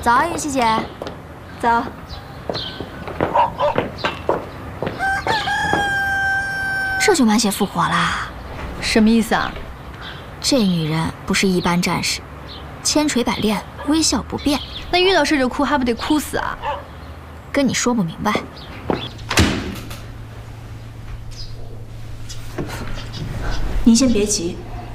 早，云溪姐。早。这就满血复活啦？ 什么意思啊？ 这女人不是一般战士，千锤百炼，微笑不变。 那遇到事就哭，还不得哭死啊？ 跟你说不明白。 您先别急，